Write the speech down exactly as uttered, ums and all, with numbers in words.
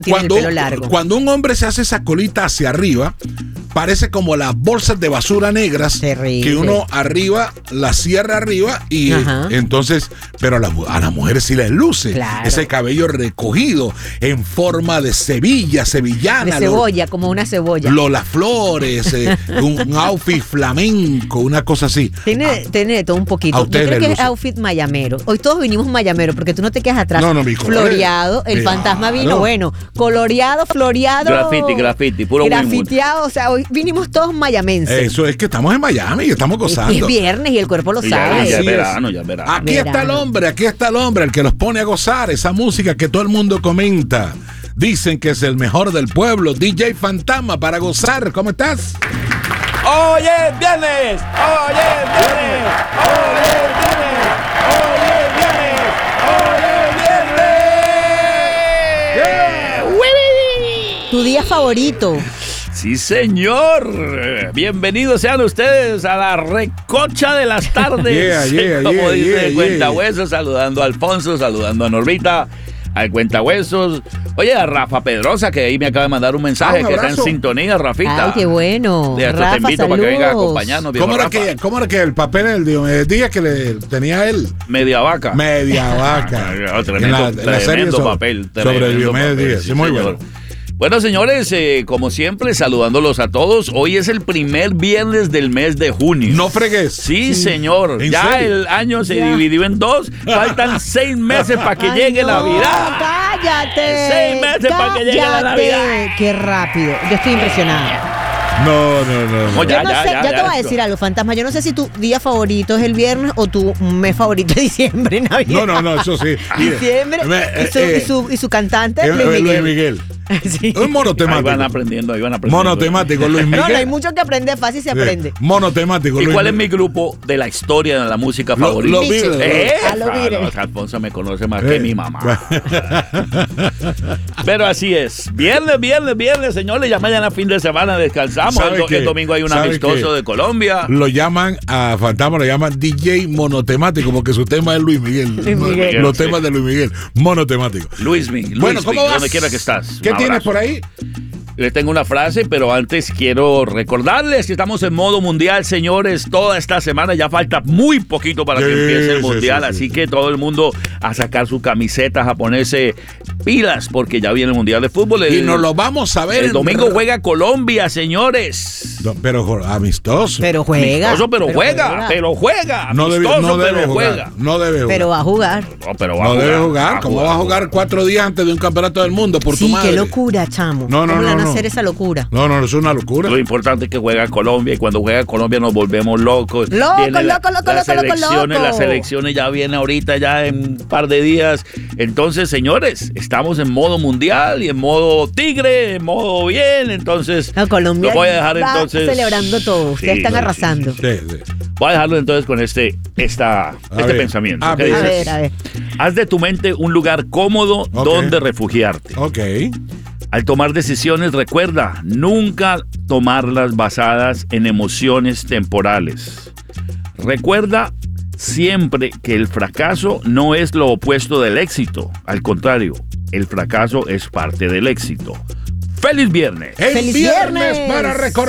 tiene cuando, el pelo largo. Cuando un hombre se hace esa colita hacia arriba, parece como las bolsas de basura negras. Terrible. Que uno arriba la cierra arriba y Ajá. entonces, pero a, la, a las mujeres sí les luce Claro. ese cabello recogido en forma de Sevilla, sevillana. De cebolla, como una cebolla. Lola Flores, eh, un, un outfit flamenco, una cosa así. Tiene, Ah, tiene de todo un poquito. a Yo ustedes creo les que es luce. outfit mayamero. Hoy todos vinimos mayamero porque tú no te quedas atrás. No, no, mi color es- Floreado. El Claro. fantasma vino, bueno, coloreado, floreado. Graffiti, graffiti, puro grafiteado. O sea, hoy vinimos todos mayamenses. Eso es que estamos en Miami y estamos gozando. Y es viernes y el cuerpo lo Y ya, sabe. ya Así es es. verano, ya es verano. Aquí está el Verano. hombre, aquí está el hombre, el que los pone a gozar esa música que todo el mundo comenta. Dicen que es el mejor del pueblo, D J Fantasma, para gozar. ¿Cómo estás? ¡Oye, viernes! ¡Oye, viernes! ¡Oye, viernes! ¡Oye, viernes! ¡Oye, viernes! Tu día favorito. Sí, señor. Bienvenidos sean ustedes a la recocha de las tardes. Yeah, yeah, Como yeah, dice yeah, el yeah. Cuentahuesos, saludando a Alfonso, saludando a Norbita, al Cuentahuesos. Oye, a Rafa Pedrosa, que ahí me acaba de mandar un mensaje, Ah, un que está en abrazo. sintonía, Rafita. Ay, qué bueno. De esto Rafa, te invito para que venga a saludos. acompañarnos, viejo ¿Cómo era, Rafa. que, ¿Cómo era que el papel el día, día que le tenía él? Media vaca. Media vaca. Ah, tremendo, En la- en la serie tremendo sobre- papel. sobre tremendo Diomedes papel, Díaz. sí, Sí, muy señor. bueno. Bueno, señores, eh, como siempre, saludándolos a todos. Hoy es el primer viernes del mes de junio. No fregues. Sí, señor. ¿En Ya serio? el año se Ya. dividió en dos. Faltan seis meses para que Ay, llegue no, Navidad. ¡Cállate! Seis meses para que llegue la cállate. Navidad. ¡Qué rápido! Yo estoy impresionada. No, no, no. no. Oye, Yo Ya, no ya, sé, ya, ya, ya, te voy a esto. decir algo, Fantasma. Yo no sé si tu día favorito es el viernes o tu mes favorito es diciembre, Navidad. No, no, no, eso sí. Diciembre. Me- y, su, eh, y, su, y su cantante, eh, Luis Luis Miguel. Miguel. Sí. Un monotemático. Ahí van aprendiendo, ahí van aprendiendo. Monotemático, Luis Miguel. No, no hay mucho que aprender, fácil se Sí, aprende. Monotemático. ¿Y Luis cuál es mi Miguel. grupo de la historia de la música Lo- favorita? los Beatles. Eh, A los Beatles. no, Alfonso me conoce más Eh. que mi mamá. Pero así es. Viernes, viernes, viernes, señores. Ya mañana fin de semana descansamos. ¿Sabe El, do- qué? el domingo hay un ¿Sabe amistoso qué? de Colombia. Lo llaman a Fantasma, lo llaman D J monotemático porque su tema es Luis Miguel. Luis Miguel. Los Sí. temas de Luis Miguel, monotemático. Luismi, Luismi, Bueno, ¿cómo vas? donde quiera que estás. ¿Qué Un tienes abrazo. por ahí? Les tengo una frase, pero antes quiero recordarles que estamos en modo mundial, señores. Toda esta semana ya falta muy poquito para que Sí, empiece el sí, mundial, sí, así sí. que todo el mundo a sacar sus camisetas, a ponerse pilas, porque ya viene el mundial de fútbol. El, Y nos lo vamos a ver. el en- domingo juega Colombia, señores. No, pero jo- amistoso. Pero juega. Amistoso, pero, juega, juega. pero juega. no debe, Amistoso, no debe pero jugar. juega. No debe jugar. Pero va a jugar. No, pero va no a debe jugar. jugar. va a ¿Cómo jugar, va a jugar cuatro días antes de un campeonato del mundo? Por tu Sí, madre. qué locura, chamo. No, no, ¿Cómo le van no, a no. hacer esa locura? No, no, es una locura. Lo importante es que juega Colombia y cuando juega Colombia nos volvemos locos. Loco, Viene la- loco, loco, las loco, loco, elecciones, loco. Las elecciones ya vienen ahorita, ya en un par de días. Entonces, señores, estamos en modo mundial y en modo tigre, en modo bien. Entonces, No, Colombia lo voy a dejar va entonces. celebrando todo. Ustedes Sí, están sí, sí, arrasando. Sí, sí. Voy a dejarlo entonces con este, esta, este ver. pensamiento. A ¿Qué ver. A dices? ver, a ver. Haz de tu mente un lugar cómodo Ok. donde refugiarte. Ok. Al tomar decisiones, recuerda nunca tomarlas basadas en emociones temporales. Recuerda siempre que el fracaso no es lo opuesto del éxito. Al contrario, el fracaso es parte del éxito. ¡Feliz viernes! El ¡Feliz viernes viernes! para recordar.